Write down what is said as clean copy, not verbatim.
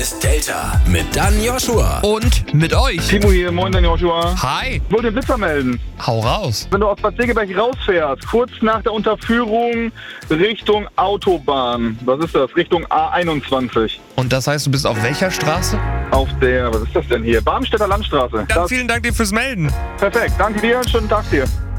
Ist Delta mit Dan Joshua. Und mit euch. Timo hier, moin Dan Joshua. Hi. Ich wollte den Blitzer melden. Hau raus. Wenn du aus Bad Segeberg rausfährst, kurz nach der Unterführung Richtung Autobahn, was ist das? Richtung A21. Und das heißt, du bist auf welcher Straße? Auf der, was ist das denn hier? Barmstädter Landstraße. Dann vielen Dank dir fürs Melden. Perfekt, danke dir, schönen Tag dir.